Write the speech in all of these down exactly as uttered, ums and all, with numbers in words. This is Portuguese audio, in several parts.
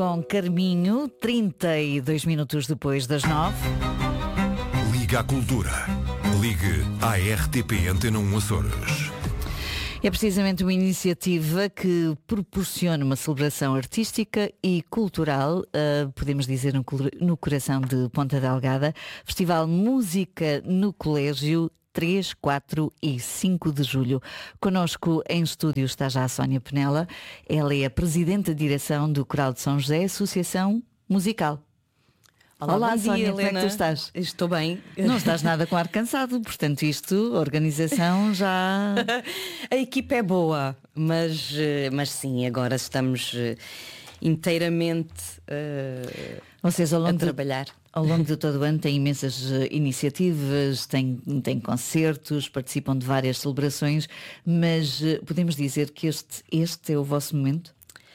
Com Carminho, trinta e dois minutos depois das nove. Liga à Cultura. Ligue à R T P Antena um Açores. É precisamente uma iniciativa que proporciona uma celebração artística e cultural, uh, podemos dizer no, no coração de Ponta Delgada. Festival Música no Colégio, três, quatro e cinco de julho. Conosco em estúdio está já a Sónia Penela. Ela é a Presidente de Direção do Coral de São José, Associação Musical. Olá, Olá bom Sónia, dia, como é que tu estás? Estou bem. Não estás nada com ar cansado, portanto isto, a organização já... A equipa é boa, mas, mas sim, agora estamos inteiramente uh, Vocês, ao longo a trabalhar. De, ao longo de todo o ano têm imensas iniciativas, têm, têm concertos, participam de várias celebrações, mas podemos dizer que este, este é o vosso momento?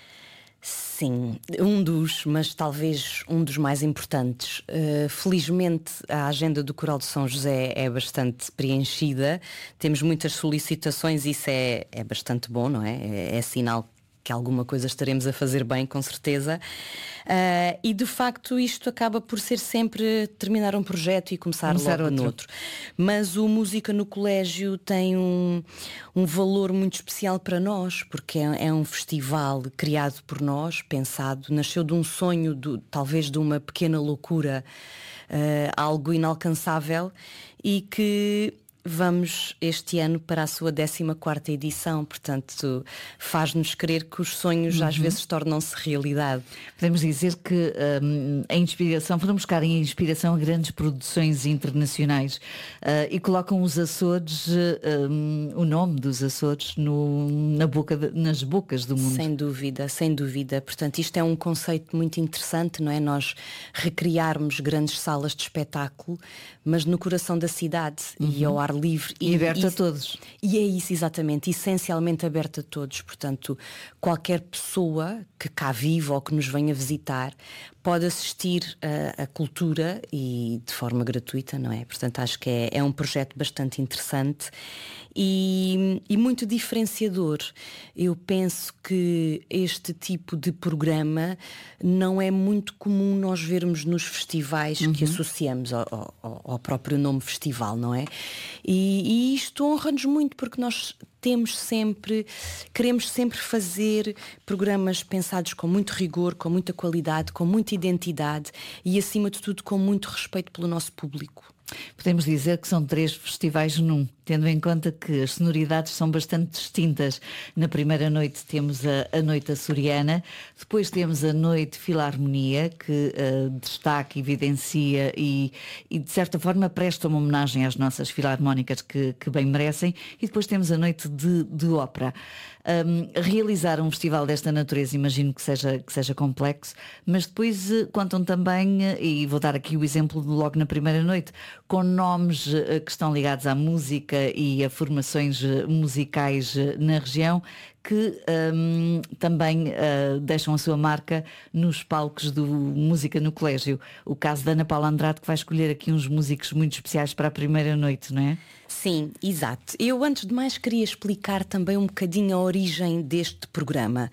Sim, um dos, mas talvez um dos mais importantes. Uh, felizmente a agenda do Coral de São José é bastante preenchida, temos muitas solicitações, isso é, é bastante bom, não é? É, é sinal que alguma coisa estaremos a fazer bem, com certeza. Uh, e de facto isto acaba por ser sempre terminar um projeto e começar, começar logo outro. no outro. Mas o Música no Colégio tem um, um valor muito especial para nós, porque é, é um festival criado por nós, pensado, nasceu de um sonho, do, talvez de uma pequena loucura, uh, algo inalcançável, e que vamos este ano para a sua décima quarta edição, portanto faz-nos crer que os sonhos uhum. às vezes tornam-se realidade. Podemos dizer que um, a inspiração, foram buscar em inspiração a grandes produções internacionais uh, e colocam os Açores, um, o nome dos Açores no, na boca de, nas bocas do mundo. Sem dúvida, sem dúvida. Portanto, isto é um conceito muito interessante, não é? Nós recriarmos grandes salas de espetáculo, mas no coração da cidade uhum. e ao ar livre e, e aberto e, a todos. E é isso, exatamente, essencialmente aberto a todos. Portanto, qualquer pessoa que cá vive ou que nos venha visitar pode assistir a, a cultura e de forma gratuita, não é? Portanto, acho que é, é um projeto bastante interessante e, e muito diferenciador. Eu penso que este tipo de programa não é muito comum nós vermos nos festivais uhum. que associamos ao, ao, ao próprio nome festival, não é? E, e isto honra-nos muito, porque nós temos sempre, queremos sempre fazer programas pensados com muito rigor, com muita qualidade, com muita identidade e, acima de tudo, com muito respeito pelo nosso público. Podemos dizer que são três festivais num, tendo em conta que as sonoridades são bastante distintas. Na primeira noite temos a, a Noite Açoriana, depois temos a Noite Filarmonia, que uh, destaca, evidencia e, e de certa forma presta uma homenagem às nossas filarmónicas que, que bem merecem, e depois temos a Noite de, de Ópera. Um, realizar um festival desta natureza imagino que seja, que seja complexo, mas depois uh, contam também, uh, e vou dar aqui o exemplo de logo na primeira noite, com nomes uh, que estão ligados à música e a formações uh, musicais uh, na região, que um, também uh, deixam a sua marca nos palcos do Música no Colégio. O caso da Ana Paula Andrade, que vai escolher aqui uns músicos muito especiais para a primeira noite, não é? Sim, exato. Eu, antes de mais, queria explicar também um bocadinho a origem deste programa.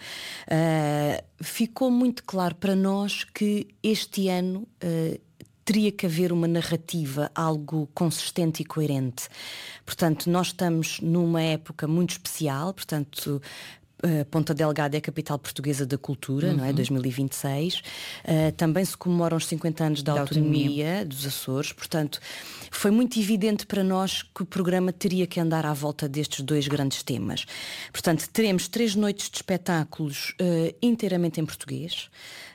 Uh, ficou muito claro para nós que este ano Uh, teria que haver uma narrativa, algo consistente e coerente. Portanto, nós estamos numa época muito especial, portanto, uh, Ponta Delgada é a capital portuguesa da cultura, uhum. não é? dois mil e vinte e seis. Uh, também se comemoram os cinquenta anos da, da autonomia, autonomia dos Açores. Portanto, foi muito evidente para nós que o programa teria que andar à volta destes dois grandes temas. Portanto, teremos três noites de espetáculos uh, inteiramente em português.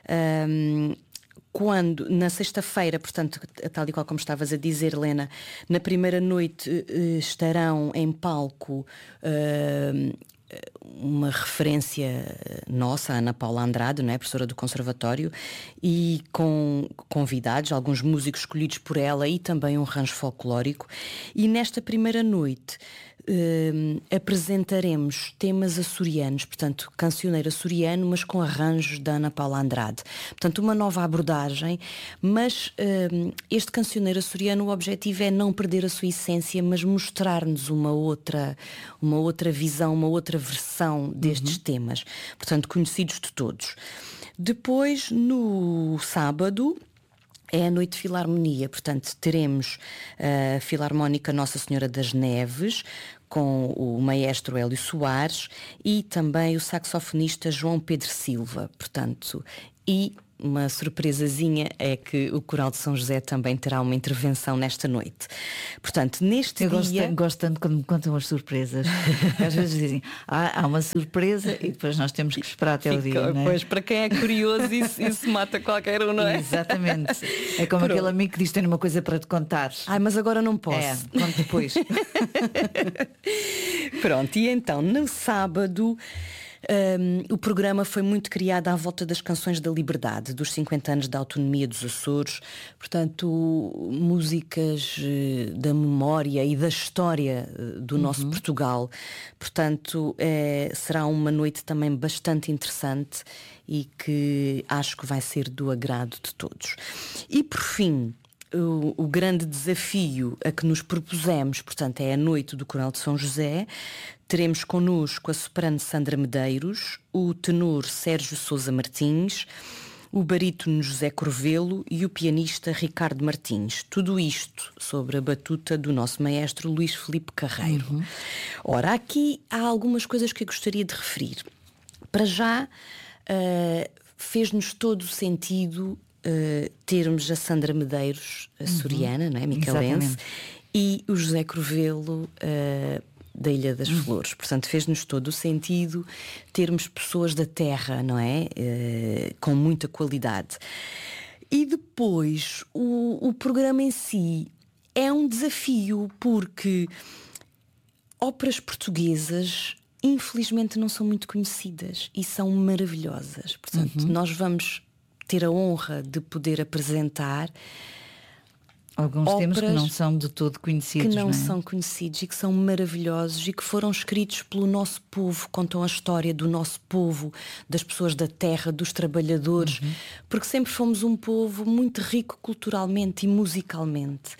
Um, Quando, na sexta-feira, portanto, tal e qual como estavas a dizer, Helena, na primeira noite uh, estarão em palco uh, uma referência nossa, a Ana Paula Andrade, não é? Professora do Conservatório, e com convidados, alguns músicos escolhidos por ela e também um rancho folclórico. E nesta primeira noite Uh, apresentaremos temas açorianos, portanto, cancioneiro açoriano, mas com arranjos da Ana Paula Andrade. Portanto, uma nova abordagem, mas uh, este cancioneiro açoriano, o objetivo é não perder a sua essência, mas mostrar-nos uma outra, uma outra visão, uma outra versão destes uhum. temas, portanto, conhecidos de todos. Depois, no sábado, é a Noite de Filarmonia, portanto teremos a Filarmónica Nossa Senhora das Neves, com o maestro Hélio Soares e também o saxofonista João Pedro Silva, portanto, e uma surpresazinha é que o Coral de São José também terá uma intervenção nesta noite. Portanto, neste Eu dia... gosto, gosto tanto quando me contam as surpresas. Às vezes dizem, ah, há uma surpresa e depois nós temos que esperar até o dia, não é? Pois, para quem é curioso, isso, isso mata qualquer um, não é? Exatamente. É como Pronto. aquele amigo que diz: tenho uma coisa para te contar. Ai, mas agora não posso. É, conto depois. Pronto, e então, no sábado... Um, o programa foi muito criado à volta das canções da liberdade, dos cinquenta anos da autonomia dos Açores, portanto, músicas uh, da memória e da história uh, do uhum. nosso Portugal. Portanto, uh, será uma noite também bastante interessante e que acho que vai ser do agrado de todos. E por fim, O, o grande desafio a que nos propusemos, portanto, é a noite do Coral de São José. Teremos connosco a soprano Sandra Medeiros, o tenor Sérgio Sousa Martins, o barítono José Corvelo e o pianista Ricardo Martins. Tudo isto sobre a batuta do nosso maestro Luís Filipe Carreiro. Uhum. Ora, aqui há algumas coisas que eu gostaria de referir. Para já, uh, fez-nos todo o sentido Uh, termos a Sandra Medeiros, a açoriana, uhum. não é? Micaelense, e o José Corvelo uh, da Ilha das uhum. Flores. Portanto, fez-nos todo o sentido termos pessoas da terra, não é? Uh, com muita qualidade. E depois, o, o programa em si é um desafio, porque óperas portuguesas infelizmente não são muito conhecidas e são maravilhosas. Portanto, uhum. nós vamos ter a honra de poder apresentar alguns temas que não são de todo conhecidos, que não, não é? são conhecidos e que são maravilhosos e que foram escritos pelo nosso povo, contam a história do nosso povo, das pessoas da terra, dos trabalhadores, uhum. porque sempre fomos um povo muito rico culturalmente e musicalmente,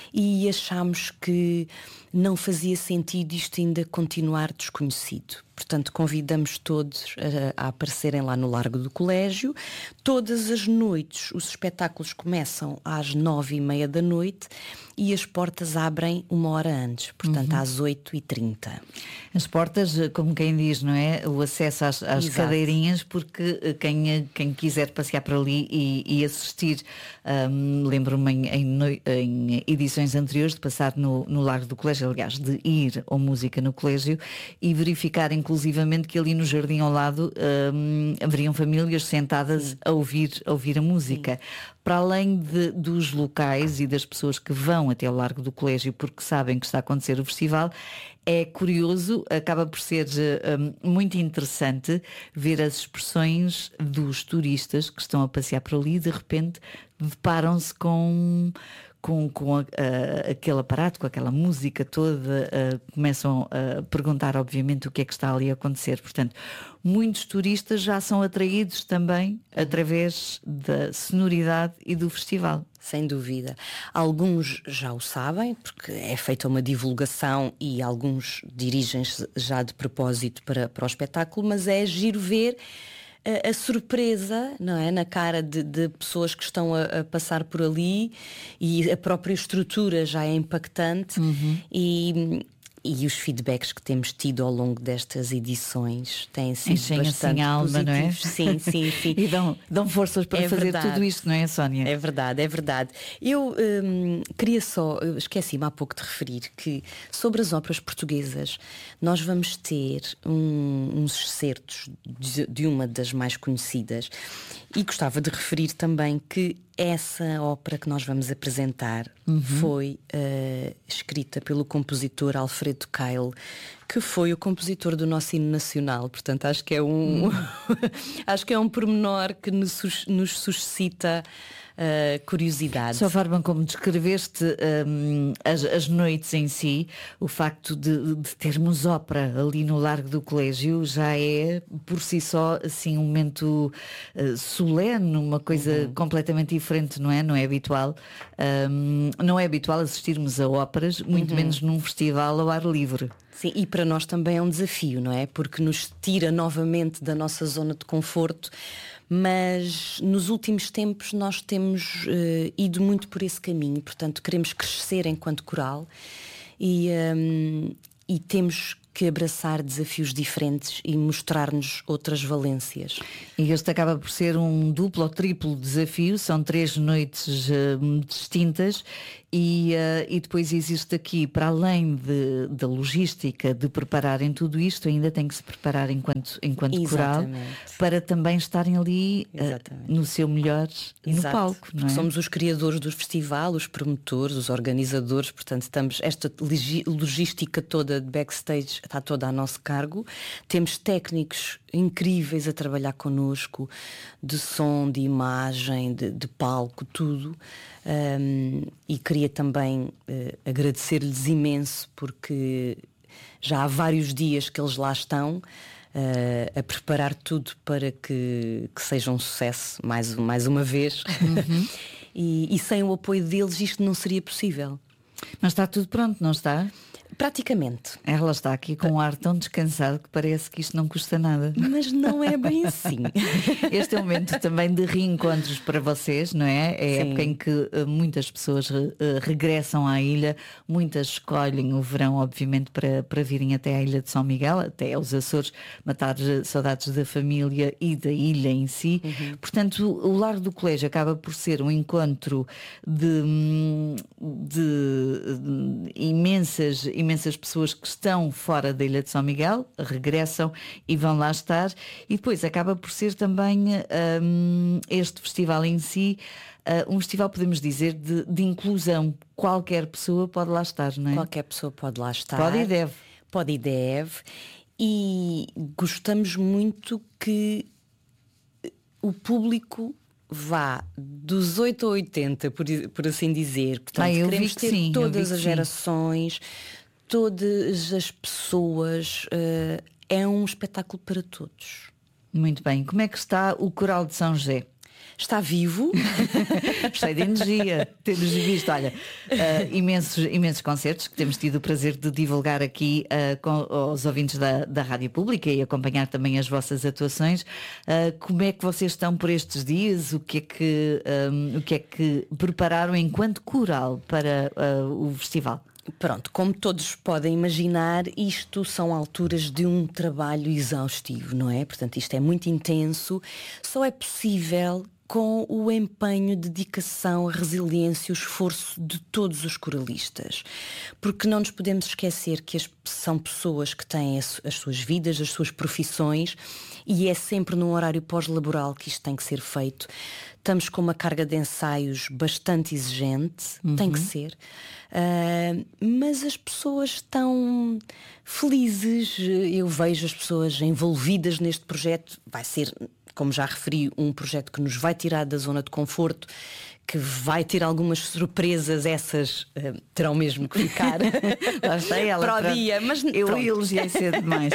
e achámos que não fazia sentido isto ainda continuar desconhecido. Portanto, convidamos todos a, a aparecerem lá no Largo do Colégio. Todas as noites os espetáculos começam às nove e meia da noite e as portas abrem uma hora antes, portanto, uhum. às oito e trinta. As portas, como quem diz, não é? O acesso às, às cadeirinhas, porque quem, quem quiser passear por ali e, e assistir, um, lembro-me em, em, em edições anteriores de passar no, no Largo do Colégio, aliás, de ir ao Música no Colégio e verificar inclusivamente que ali no jardim ao lado um, haveriam famílias sentadas a ouvir, a ouvir a música. Sim. Para além de, dos locais e das pessoas que vão até ao Largo do Colégio porque sabem que está a acontecer o festival, é curioso, acaba por ser um, muito interessante ver as expressões dos turistas que estão a passear por ali e de repente deparam-se com... com, com a, a, aquele aparato, com aquela música toda, uh, começam a perguntar obviamente o que é que está ali a acontecer. Portanto, muitos turistas já são atraídos também através da sonoridade e do festival. Sem dúvida. Alguns já o sabem, porque é feita uma divulgação e alguns dirigem-se já de propósito para, para o espetáculo, mas é giro ver A, a surpresa, não é, na cara de, de pessoas que estão a, a passar por ali, e a própria estrutura já é impactante. Uhum. e, e os feedbacks que temos tido ao longo destas edições têm sido Enchem bastante assim a alma, positivos. não é? Sim, sim, sim. E dão, dão forças para é fazer verdade. Tudo isto, não é, Sónia? É verdade, é verdade. Eu hum, queria só, esqueci-me há pouco de referir que sobre as óperas portuguesas nós vamos ter um, uns excertos de, de uma das mais conhecidas, e gostava de referir também que essa ópera que nós vamos apresentar uhum. foi uh, escrita pelo compositor Alfredo Keil, que foi o compositor do nosso hino nacional. Portanto, acho que é um uhum. acho que é um pormenor que nos, nos suscita uh, curiosidade. Só a forma como descreveste um, as, as noites em si, o facto de, de termos ópera ali no Largo do Colégio já é por si só assim um momento uh, solene, uma coisa uhum. completamente diferente, não é? Não é habitual. Um, não é habitual assistirmos a óperas, muito uhum. menos num festival ao ar livre. Sim, e para para nós também é um desafio, não é? Porque nos tira novamente da nossa zona de conforto, mas nos últimos tempos nós temos uh, ido muito por esse caminho, portanto queremos crescer enquanto coral e, um, e temos que abraçar desafios diferentes e mostrar-nos outras valências. E este acaba por ser um duplo ou triplo desafio, são três noites uh, distintas e, uh, e depois existe aqui, para além de, da logística de prepararem tudo isto, ainda tem que se preparar enquanto, enquanto coral para também estarem ali uh, no seu melhor e Exato. No palco. Não é? Somos os criadores do festival, os promotores, os organizadores, portanto estamos, esta logística toda de backstage está toda a nosso cargo. Temos técnicos incríveis a trabalhar connosco, de som, de imagem, de, de palco, tudo. Um, e queria também uh, agradecer-lhes imenso, porque já há vários dias que eles lá estão uh, a preparar tudo para que, que seja um sucesso, mais, mais uma vez. Uhum. e, e sem o apoio deles isto não seria possível. Mas está tudo pronto, não está? Praticamente. Ela está aqui com um ar tão descansado que parece que isto não custa nada. Mas não é bem assim. Este é um momento também de reencontros para vocês, não é? É a época em que uh, muitas pessoas uh, regressam à ilha, muitas escolhem o verão, obviamente, para, para virem até à ilha de São Miguel, até aos Açores, matar saudades da família e da ilha em si. Uhum. Portanto, o Lar do Colégio acaba por ser um encontro de, de, de imensas imensas pessoas que estão fora da Ilha de São Miguel, regressam e vão lá estar, e depois acaba por ser também um, este festival em si uh, um festival, podemos dizer, de, de inclusão. Qualquer pessoa pode lá estar, não é? Qualquer pessoa pode lá estar. Pode e deve. Pode e deve. E gostamos muito que o público vá dos oito a oitenta, por, por assim dizer. Portanto, ah, queremos ter sim, todas as sim. gerações, todas as pessoas. Uh, é um espetáculo para todos. Muito bem. Como é que está o Coral de São José? Está vivo. Cheio de energia. Temos visto, olha, uh, imensos, imensos concertos que temos tido o prazer de divulgar aqui uh, com os ouvintes da, da Rádio Pública e acompanhar também as vossas atuações. Uh, como é que vocês estão por estes dias? O que é que, um, o que, é que prepararam enquanto coral para uh, o festival? Pronto, como todos podem imaginar, isto são alturas de um trabalho exaustivo, não é? Portanto, isto é muito intenso. Só é possível com o empenho, dedicação, a resiliência, o esforço de todos os coralistas. Porque não nos podemos esquecer que as, são pessoas que têm as, as suas vidas, as suas profissões, e é sempre num horário pós-laboral que isto tem que ser feito. Estamos com uma carga de ensaios bastante exigente, uhum. tem que ser. Uh, mas as pessoas estão felizes. Eu vejo as pessoas envolvidas neste projeto. Vai ser, como já referi, um projeto que nos vai tirar da zona de conforto, que vai ter algumas surpresas, essas uh, terão mesmo que ficar lá está ela para o para... dia, mas eu pronto. elogiei cedo demais.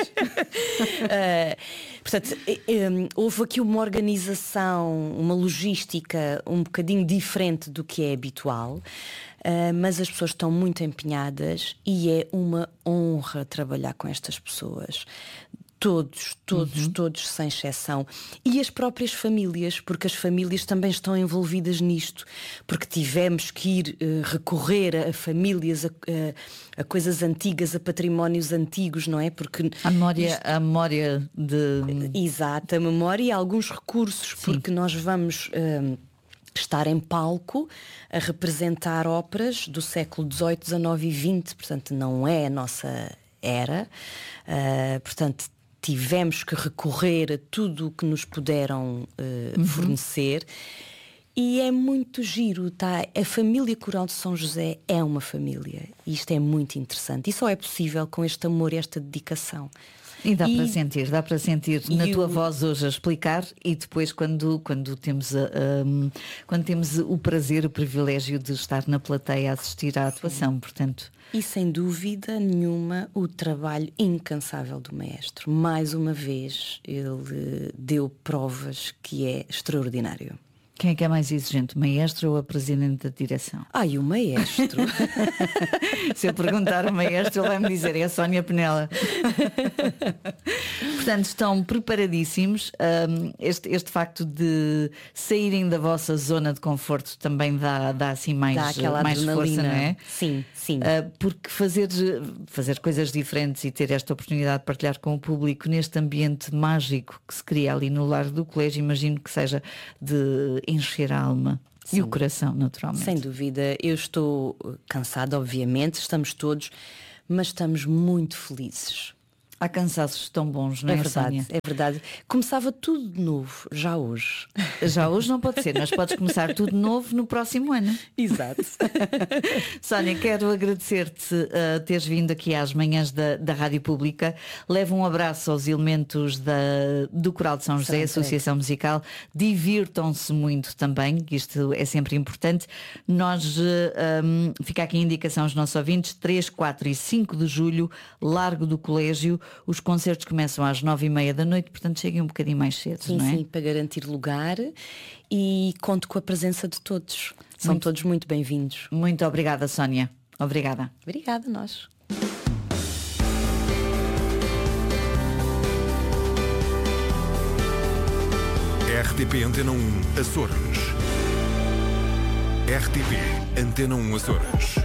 uh, portanto, um, houve aqui uma organização, uma logística um bocadinho diferente do que é habitual, uh, mas as pessoas estão muito empenhadas e é uma honra trabalhar com estas pessoas. Todos, todos, uhum. todos, sem exceção. E as próprias famílias, porque as famílias também estão envolvidas nisto, porque tivemos que ir uh, recorrer a, a famílias, a, a, a coisas antigas, a patrimónios antigos, não é? Porque a memória, isto... a memória de... Exato, a memória e alguns recursos, Sim. porque nós vamos... Uh, estar em palco a representar óperas do século dezoito, dezanove e vinte, portanto não é a nossa era, uh, portanto tivemos que recorrer a tudo o que nos puderam uh, uhum. fornecer, e é muito giro, tá? A família Coral de São José é uma família, e isto é muito interessante, e só é possível com este amor e esta dedicação. E dá e, para sentir, dá para sentir na tua o... voz hoje a explicar, e depois quando, quando, temos a, um, quando temos o prazer, o privilégio de estar na plateia a assistir à atuação, Sim. portanto... E sem dúvida nenhuma o trabalho incansável do maestro. Mais uma vez ele deu provas que é extraordinário. Quem é que é mais exigente, o maestro ou a presidente da direção? Ai, o maestro. Se eu perguntar ao maestro, ele vai-me dizer, é a Sónia Penela. Portanto, estão preparadíssimos. Um, este, este facto de saírem da vossa zona de conforto também dá, dá assim mais, dá aquela mais força, não é? Sim, sim. Uh, porque fazer, fazer coisas diferentes e ter esta oportunidade de partilhar com o público neste ambiente mágico que se cria ali no lar do colégio, imagino que seja de encher a alma. Sim. E o coração, naturalmente. Sem dúvida. Eu estou cansada, obviamente, estamos todos, mas estamos muito felizes. Há cansaços tão bons, não é, é verdade, Sónia? É verdade. Começava tudo de novo, já hoje. Já hoje não pode ser, mas podes começar tudo de novo no próximo ano. Exato. Sónia, quero agradecer-te uh, teres vindo aqui às manhãs da, da Rádio Pública. Levo um abraço aos elementos da, do Coral de São José, Associação Musical. Divirtam-se muito também, que isto é sempre importante. Nós, uh, um, fica aqui a indicação aos nossos ouvintes, três, quatro e cinco de julho, Largo do Colégio. Os concertos começam às nove e meia da noite, portanto cheguem um bocadinho mais cedo, sim, não é? Sim, para garantir lugar, e conto com a presença de todos. São muito, todos muito bem-vindos. Muito obrigada, Sónia. Obrigada. Obrigada, nós. R T P Antena um Açores. R T P Antena um Açores.